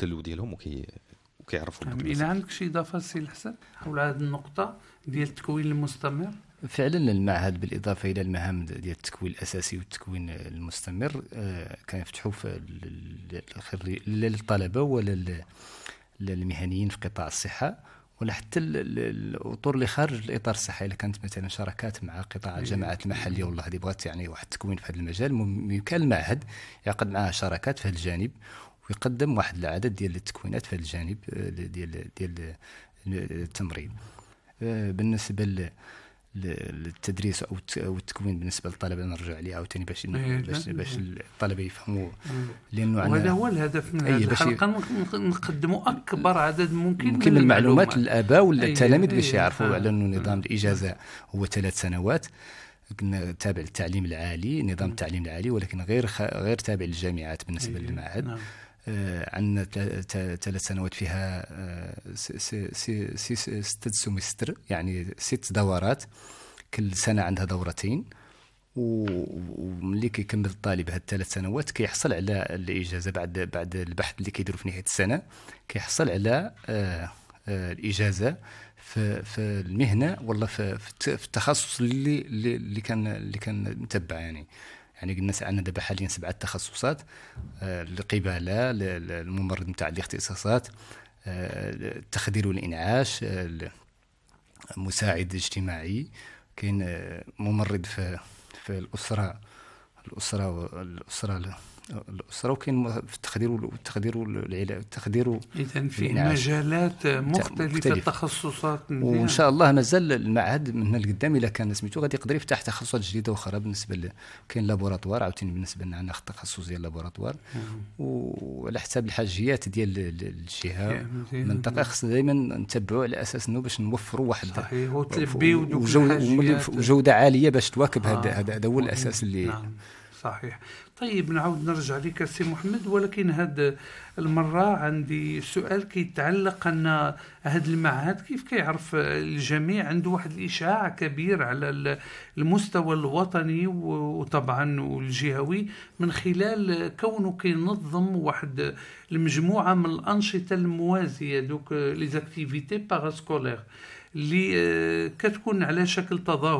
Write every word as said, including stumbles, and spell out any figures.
الدلو ديالهم وكي وكيعرفوا نعم. إذا عندك شي إضافة سي الحسن حول هذه النقطة ديال التكوين المستمر؟ فعلا المعهد بالإضافة إلى المهام ديال التكوين الأساسي والتكوين المستمر كيفتحوا للطلبة ولا للمهنيين في قطاع الصحة ولا حتى الأطر اللي خارج الإطار الصحي. إذا كانت مثلا شراكات مع قطاع الجامعات المحلية والله هذه بغات يعني واحد التكوين في هذا المجال، ممكن المعهد يعقد معها شراكات في هذا الجانب ويقدم واحد العدد ديال التكوينات في هذا الجانب ديال ديال التمريض. بالنسبة للتدريس او التكوين بالنسبه للطلبه نرجع عليه عاوتاني باش باش باش الطلبه يفهموا، لانه هذا هو الهدف من هذه الحلقه، نقدموا اكبر عدد ممكن, ممكن من المعلومات للاباء والتلاميذ باش يعرفوا على انه نظام الاجازه هو ثلاث سنوات تابع للتعليم العالي، نظام التعليم العالي، ولكن غير غير تابع للجامعات بالنسبه للمعهد. نعم. عندنا ثلاث سنوات فيها ستة سمستر، يعني ست دورات، كل سنة عندها دورتين، وملي كيكمل الطالب هاد الثلاث سنوات كيحصل على الإجازة بعد بعد البحث اللي كيديروا في نهاية السنة، كيحصل على الإجازة في في المهنة ولا في في التخصص اللي اللي كان اللي كان متبع. يعني يعني قلنا عندنا دابا حاليا سبعة تخصصات: القبالة، الممرض نتاع الاختصاصات، التخدير والإنعاش، المساعد الاجتماعي، كاين ممرض في في الأسرة الأسرة الأسرة الأسرة وكاين في التخدير والتخدير والعلاج التخدير. إذن في مجالات مختلفة، تخصصات، وإن شاء الله مازال المعهد من هنا لقدام إلا كان سميتو غادي يقدر يفتح تخصصات جديدة أخرى. بالنسبة ل كاين لابوراتوار عاوتاني بالنسبة لنا عندنا تخصص ديال لابوراتوار، وعلى حساب الحاجيات ديال الجهة المنطقة خصنا دائما نتبعوا على أساس إنه باش نوفروا واحد صحيح وتلبيو وجودة عالية باش تواكب هذا هذا هو الأساس اللي. نعم. صحيح. طيب نعاود نرجع لك سي محمد، ولكن هاد المرة عندي سؤال كيتعلق أن هذا المعهد كيف كيعرف الجميع عنده واحد الإشعاع كبير على المستوى الوطني وطبعا والجهوي من خلال كونه كينظم واحد المجموعة من الأنشطة الموازية، دوك لي زاكتيفيتي باراسكولير اللي كتكون على شكل تظاهر